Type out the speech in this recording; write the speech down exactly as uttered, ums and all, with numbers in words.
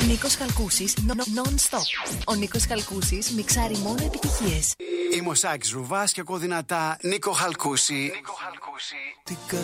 Νίκος Χαλκούσης, non-stop. Ο Νίκος Χαλκούσης μιξάρει μόνο επιτυχίες. Είμαι ο Σάκης Ρουβάς και ακούω δυνατά Νίκο Χαλκούση.